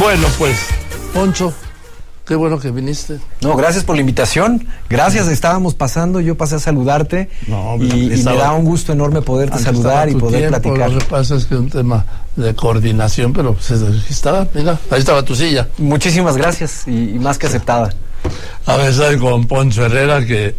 Bueno, pues, Poncho, qué bueno que viniste. No, gracias por la invitación. Gracias, estábamos pasando, yo pasé a saludarte. No, y me da un gusto enorme poderte saludar y poder platicar. Lo que pasa es que es un tema de coordinación, pero pues estaba, mira, ahí estaba tu silla. Muchísimas gracias y más que aceptada. A ver, estoy con Poncho Herrera, que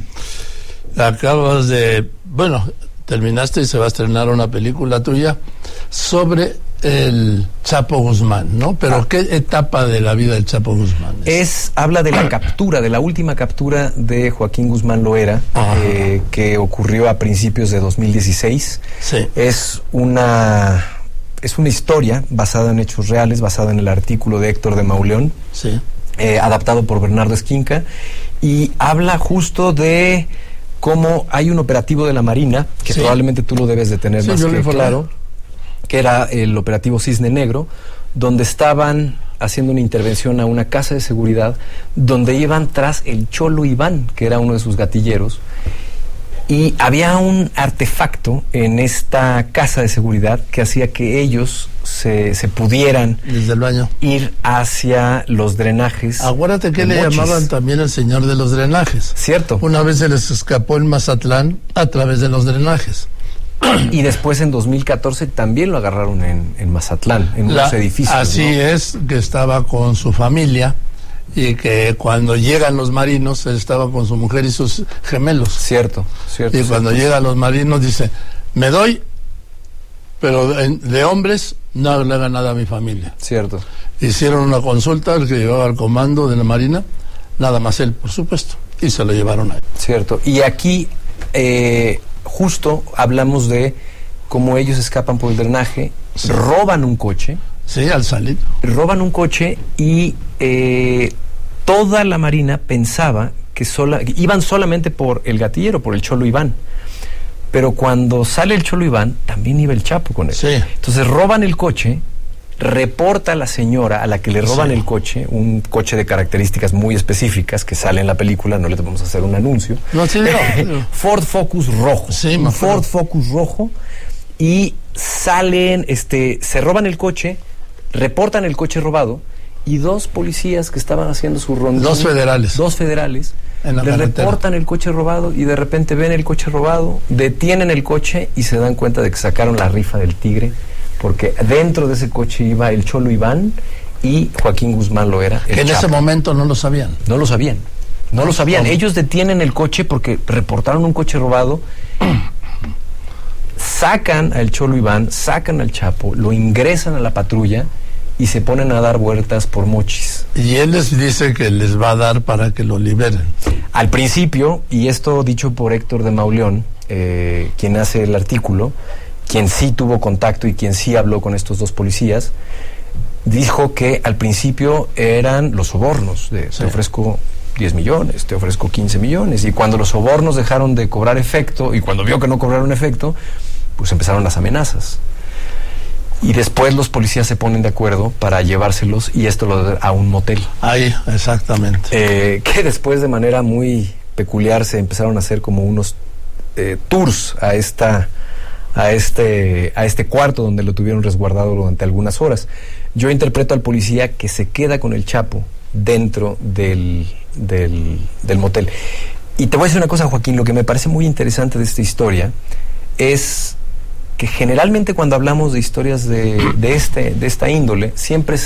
acabas de, bueno, terminaste y se va a estrenar una película tuya sobre el Chapo Guzmán, ¿no? Pero ¿qué etapa de la vida del Chapo Guzmán habla de la captura, de la última captura de Joaquín Guzmán Loera, que ocurrió a principios de 2016. Sí. Es una historia basada en hechos reales, basada en el artículo de Héctor de Mauleón, Sí. Adaptado por Bernardo Esquinca, y habla justo de cómo hay un operativo de la Marina, que Sí. probablemente tú lo debes de tener Sí, más yo que lo claro, que era el operativo Cisne Negro, donde estaban haciendo una intervención a una casa de seguridad, donde iban tras el Cholo Iván, que era uno de sus gatilleros, y había un artefacto en esta casa de seguridad que hacía que ellos se pudieran Desde el baño ir hacia los drenajes. Acuérdate que le Mochis. llamaban también el señor de los drenajes. Cierto. Una vez se les escapó en Mazatlán a través de los drenajes. Y después en 2014 también lo agarraron en Mazatlán, en unos edificios. Así ¿no? es, que estaba con su familia y que cuando llegan los marinos, él estaba con su mujer y sus gemelos. Cierto. Y cuando llegan los marinos dice, me doy, pero de hombres no le hagan nada a mi familia. Cierto. Hicieron una consulta, el que llevaba el comando de la Marina, nada más él, por supuesto, y se lo llevaron a él. Cierto. Y aquí justo hablamos de cómo ellos escapan por el drenaje, Sí. roban un coche. Sí, al salir. Roban un coche y toda la Marina pensaba que iban solamente por el gatillero, por el Cholo Iván. Pero cuando sale el Cholo Iván, también iba el Chapo con él. Sí. Entonces roban el coche, reporta a la señora a la que le roban el coche, un coche de características muy específicas que sale en la película, no le vamos a hacer un anuncio. No, sí, no. Ford Focus rojo. Sí, un Ford Focus rojo. Y salen, se roban el coche, reportan el coche robado, y dos policías que estaban haciendo su rondín, dos federales, le reportan el coche robado y de repente ven el coche robado, detienen el coche y se dan cuenta de que sacaron la rifa del tigre, porque dentro de ese coche iba el Cholo Iván y Joaquín Guzmán Loera, el Que en Chapo. ese momento no lo sabían. No lo sabían. ¿Cómo? Ellos detienen el coche porque reportaron un coche robado, sacan al Cholo Iván, sacan al Chapo, lo ingresan a la patrulla y se ponen a dar vueltas por Mochis. Y él les dice que les va a dar para que lo liberen. Al principio, y esto dicho por Héctor de Mauleón, quien hace el artículo, quien sí tuvo contacto y quien sí habló con estos dos policías, dijo que al principio eran los sobornos, te ofrezco 10 millones, te ofrezco 15 millones, y cuando los sobornos dejaron de cobrar efecto, y cuando vio que no cobraron efecto, pues empezaron las amenazas. Y después los policías se ponen de acuerdo para llevárselos, y esto a un motel. Ahí, exactamente. Que después de manera muy peculiar se empezaron a hacer como unos tours a este cuarto donde lo tuvieron resguardado durante algunas horas. Yo interpreto al policía que se queda con el Chapo dentro del motel. Y te voy a decir una cosa, Joaquín, lo que me parece muy interesante de esta historia es que generalmente cuando hablamos de historias de esta índole, siempre